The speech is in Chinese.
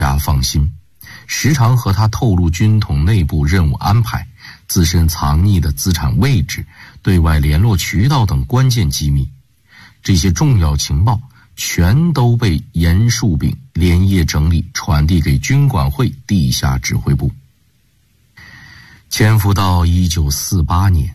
加放心，时常和他透露军统内部任务安排、自身藏匿的资产位置、对外联络渠道等关键机密。这些重要情报全都被严树炳连夜整理，传递给军管会地下指挥部。潜伏到1948年，